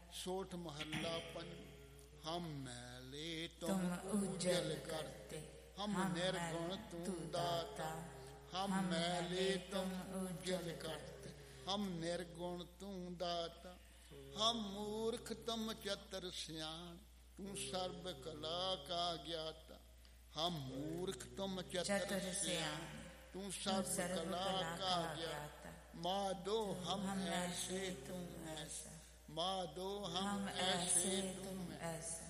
सोठ महल्ला पंच। हम मैले तुम उज्जल करते, हम निर्गुण तू दाता। हम मैले तुम उज्जल करते, हम निर्गुण तू दाता। हम मूर्ख तुम चतुर सियाण, तू सर्व कला का ज्ञाता। हम मूर्ख तुम चतुर सियाण, तू सर्व कला का ज्ञाता। माधो हम ऐसे तुम ऐसा, माधो हम ऐसे तुम ऐसा।